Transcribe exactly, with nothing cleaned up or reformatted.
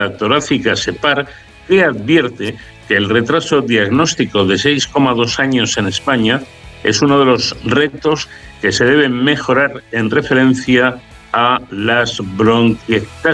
torácica SEPAR, que advierte que el retraso diagnóstico de seis coma dos años en España es uno de los retos que se deben mejorar en referencia a las bronquiectasis.